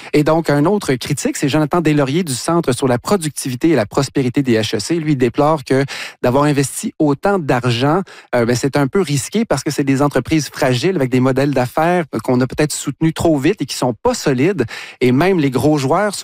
Et donc, un autre critique, c'est Jonathan Deslauriers du Centre sur la productivité et la prospérité des HEC. Lui, il déplore que d'avoir investi autant d'argent, c'est un peu risqué parce que c'est des entreprises fragiles avec des modèles d'affaires qu'on a peut-être soutenus trop vite et qui sont pas solides. Et même les gros joueurs